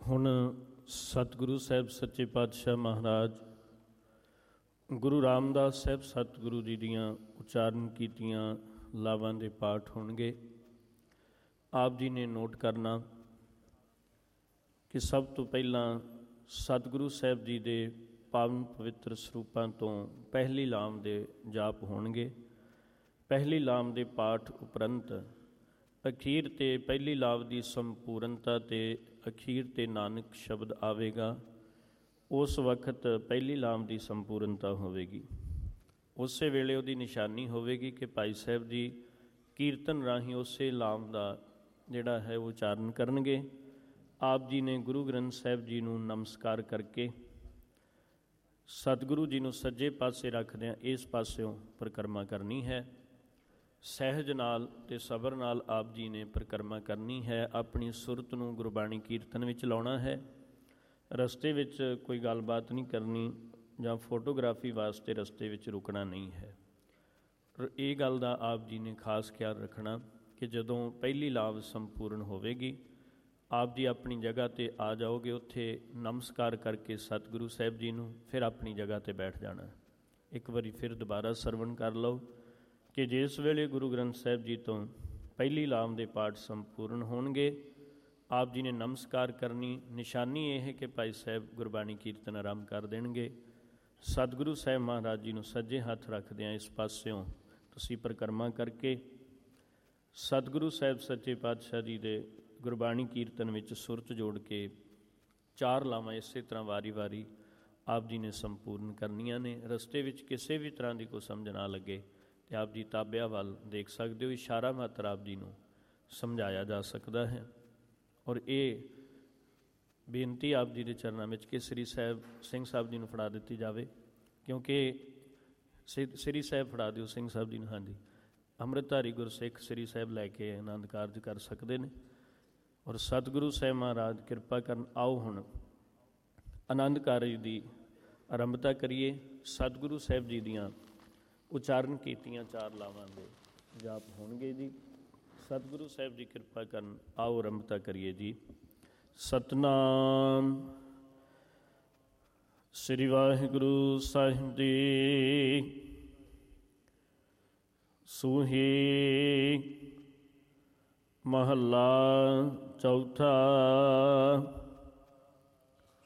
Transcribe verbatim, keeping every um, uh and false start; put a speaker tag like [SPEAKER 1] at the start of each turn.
[SPEAKER 1] ਹੁਣ ਸਤਿਗੁਰੂ ਸਾਹਿਬ ਸੱਚੇ ਪਾਤਸ਼ਾਹ ਮਹਾਰਾਜ ਗੁਰੂ ਰਾਮਦਾਸ ਸਾਹਿਬ ਸਤਿਗੁਰੂ ਜੀ ਦੀਆਂ ਉਚਾਰਨ ਕੀਤੀਆਂ ਲਾਵਾਂ ਦੇ ਪਾਠ ਹੋਣਗੇ। ਆਪ ਜੀ ਨੇ ਨੋਟ ਕਰਨਾ ਕਿ ਸਭ ਤੋਂ ਪਹਿਲਾਂ ਸਤਿਗੁਰੂ ਸਾਹਿਬ ਜੀ ਦੇ ਪਾਵਨ ਪਵਿੱਤਰ ਸਰੂਪਾਂ ਤੋਂ ਪਹਿਲੀ ਲਾਮ ਦੇ ਜਾਪ ਹੋਣਗੇ। ਪਹਿਲੀ ਲਾਮ ਦੇ ਪਾਠ ਉਪਰੰਤ ਅਖੀਰ 'ਤੇ ਪਹਿਲੀ ਲਾਮ ਦੀ ਸੰਪੂਰਨਤਾ 'ਤੇ ਅਖੀਰ 'ਤੇ ਨਾਨਕ ਸ਼ਬਦ ਆਵੇਗਾ। ਉਸ ਵਕਤ ਪਹਿਲੀ ਲਾਮ ਦੀ ਸੰਪੂਰਨਤਾ ਹੋਵੇਗੀ। ਉਸੇ ਵੇਲੇ ਉਹਦੀ ਨਿਸ਼ਾਨੀ ਹੋਵੇਗੀ ਕਿ ਭਾਈ ਸਾਹਿਬ ਜੀ ਕੀਰਤਨ ਰਾਹੀਂ ਉਸੇ ਲਾਮ ਦਾ ਜਿਹੜਾ ਹੈ ਉਹ ਉਚਾਰਨ ਕਰਨਗੇ। ਆਪ ਜੀ ਨੇ ਗੁਰੂ ਗ੍ਰੰਥ ਸਾਹਿਬ ਜੀ ਨੂੰ ਨਮਸਕਾਰ ਕਰਕੇ ਸਤਿਗੁਰੂ ਜੀ ਨੂੰ ਸੱਜੇ ਪਾਸੇ ਰੱਖਦਿਆਂ ਇਸ ਪਾਸਿਓਂ ਪਰਿਕਰਮਾ ਕਰਨੀ ਹੈ। ਸਹਿਜ ਨਾਲ ਅਤੇ ਸਬਰ ਨਾਲ ਆਪ ਜੀ ਨੇ ਪਰਿਕਰਮਾ ਕਰਨੀ ਹੈ। ਆਪਣੀ ਸੁਰਤ ਨੂੰ ਗੁਰਬਾਣੀ ਕੀਰਤਨ ਵਿੱਚ ਲਾਉਣਾ ਹੈ। ਰਸਤੇ ਵਿੱਚ ਕੋਈ ਗੱਲਬਾਤ ਨਹੀਂ ਕਰਨੀ ਜਾਂ ਫੋਟੋਗ੍ਰਾਫੀ ਵਾਸਤੇ ਰਸਤੇ ਵਿੱਚ ਰੁਕਣਾ ਨਹੀਂ ਹੈ। ਇਹ ਗੱਲ ਦਾ ਆਪ ਜੀ ਨੇ ਖਾਸ ਖਿਆਲ ਰੱਖਣਾ ਕਿ ਜਦੋਂ ਪਹਿਲੀ ਲਾਭ ਸੰਪੂਰਨ ਹੋਵੇਗੀ ਆਪ ਜੀ ਆਪਣੀ ਜਗ੍ਹਾ 'ਤੇ ਆ ਜਾਓਗੇ। ਉੱਥੇ ਨਮਸਕਾਰ ਕਰਕੇ ਸਤਿਗੁਰੂ ਸਾਹਿਬ ਜੀ ਨੂੰ ਫਿਰ ਆਪਣੀ ਜਗ੍ਹਾ 'ਤੇ ਬੈਠ ਜਾਣਾ। ਇੱਕ ਵਾਰੀ ਫਿਰ ਦੁਬਾਰਾ ਸਰਵਣ ਕਰ ਲਓ ਕਿ ਜਿਸ ਵੇਲੇ ਗੁਰੂ ਗ੍ਰੰਥ ਸਾਹਿਬ ਜੀ ਤੋਂ ਪਹਿਲੀ ਲਾਮ ਦੇ ਪਾਠ ਸੰਪੂਰਨ ਹੋਣਗੇ ਆਪ ਜੀ ਨੇ ਨਮਸਕਾਰ ਕਰਨੀ। ਨਿਸ਼ਾਨੀ ਇਹ ਹੈ ਕਿ ਭਾਈ ਸਾਹਿਬ ਗੁਰਬਾਣੀ ਕੀਰਤਨ ਆਰੰਭ ਕਰ ਦੇਣਗੇ। ਸਤਿਗੁਰੂ ਸਾਹਿਬ ਮਹਾਰਾਜ ਜੀ ਨੂੰ ਸੱਜੇ ਹੱਥ ਰੱਖਦਿਆਂ ਇਸ ਪਾਸਿਓਂ ਤੁਸੀਂ ਪਰਿਕਰਮਾ ਕਰਕੇ ਸਤਿਗੁਰੂ ਸਾਹਿਬ ਸੱਚੇ ਪਾਤਸ਼ਾਹ ਜੀ ਦੇ ਗੁਰਬਾਣੀ ਕੀਰਤਨ ਵਿੱਚ ਸੁਰਤ ਜੋੜ ਕੇ ਚਾਰ ਲਾਵਾਂ ਇਸੇ ਤਰ੍ਹਾਂ ਵਾਰੀ ਵਾਰੀ ਆਪ ਜੀ ਨੇ ਸੰਪੂਰਨ ਕਰਨੀਆਂ ਨੇ। ਰਸਤੇ ਵਿੱਚ ਕਿਸੇ ਵੀ ਤਰ੍ਹਾਂ ਦੀ ਕੋਈ ਸਮਝ ਨਾ ਲੱਗੇ ਅਤੇ ਆਪ ਜੀ ਤਾਬਿਆਂ ਵੱਲ ਦੇਖ ਸਕਦੇ ਹੋ। ਇਸ਼ਾਰਾ ਮਾਤਰ ਆਪ ਜੀ ਨੂੰ ਸਮਝਾਇਆ ਜਾ ਸਕਦਾ ਹੈ। ਔਰ ਇਹ ਬੇਨਤੀ ਆਪ ਜੀ ਦੇ ਚਰਨਾਂ ਵਿੱਚ ਕਿ ਸ੍ਰੀ ਸਾਹਿਬ ਸਿੰਘ ਸਾਹਿਬ ਜੀ ਨੂੰ ਫੜਾ ਦਿੱਤੀ ਜਾਵੇ, ਕਿਉਂਕਿ ਸ੍ਰੀ ਸਾਹਿਬ ਫੜਾ ਦਿਓ ਸਿੰਘ ਸਾਹਿਬ ਜੀ ਨੂੰ। ਹਾਂਜੀ, ਅੰਮ੍ਰਿਤਧਾਰੀ ਗੁਰਸਿੱਖ ਸ੍ਰੀ ਸਾਹਿਬ ਲੈ ਕੇ ਆਨੰਦ ਕਾਰਜ ਕਰ ਸਕਦੇ ਨੇ। ਔਰ ਸਤਿਗੁਰੂ ਸਾਹਿਬ ਮਹਾਰਾਜ ਕਿਰਪਾ ਕਰਨ। ਆਓ ਹੁਣ ਆਨੰਦ ਕਾਰਜ ਦੀ ਆਰੰਭਤਾ ਕਰੀਏ। ਸਤਿਗੁਰੂ ਸਾਹਿਬ ਜੀ ਦੀਆਂ ਉਚਾਰਨ ਕੀਤੀਆਂ ਚਾਰ ਲਾਵਾਂ ਦੇ ਜਾਪ ਹੋਣਗੇ ਜੀ। ਸਤਿਗੁਰੂ ਸਾਹਿਬ ਜੀ ਕਿਰਪਾ ਕਰਨ। ਆਓ ਆਰੰਭਤਾ ਕਰੀਏ ਜੀ। ਸਤਿਨਾਮ ਸ੍ਰੀ ਵਾਹਿਗੁਰੂ ਸਾਹਿਬ ਜੀ। ਸੂਹੀ ਮਹੱਲਾ ਚੌਥਾ।